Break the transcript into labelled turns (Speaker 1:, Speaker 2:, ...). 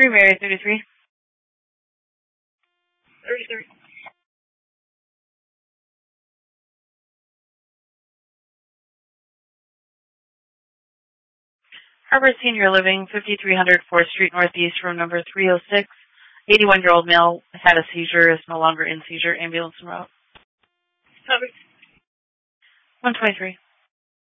Speaker 1: Harvard Mary 33.
Speaker 2: 33.
Speaker 1: Harvard Senior Living, 5300 4th Street Northeast, room number 306. 81-year-old male had a seizure, is no longer in seizure. Ambulance en route.
Speaker 2: Harvard.
Speaker 1: 123.